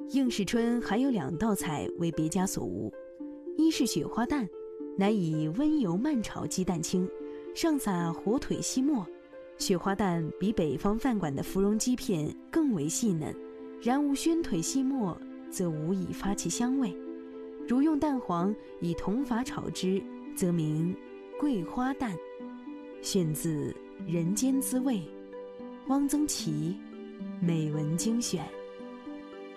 应氏春还有2道菜为别家所无，一是雪花蛋，乃以温油慢炒鸡蛋清，上撒火腿细末。雪花蛋比北方饭馆的芙蓉鸡片更为细嫩，然无宣腿细末，则无以发其香味。如用蛋黄以同法炒之，则名桂花蛋。选自《人间滋味》，汪曾祺美文精选。